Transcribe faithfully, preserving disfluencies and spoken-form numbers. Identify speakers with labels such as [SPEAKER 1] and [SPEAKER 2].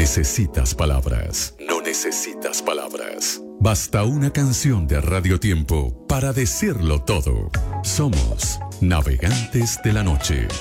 [SPEAKER 1] necesitas palabras. No necesitas palabras. Basta una canción de Radio Tiempo para decirlo todo. Somos Navegantes de la Noche.